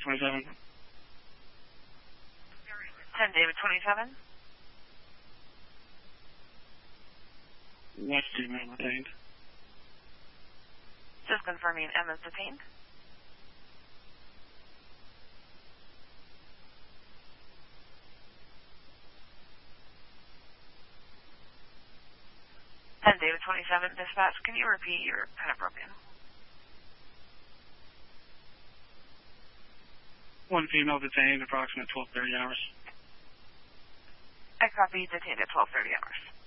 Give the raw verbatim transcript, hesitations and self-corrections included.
twenty-seven. ten David twenty-seven. West female detained. Just confirming M is detained. ten David twenty-seven, dispatch, can you repeat? You're kind of broken. One female detained, approximate twelve thirty hours. I copy, detained at twelve thirty hours.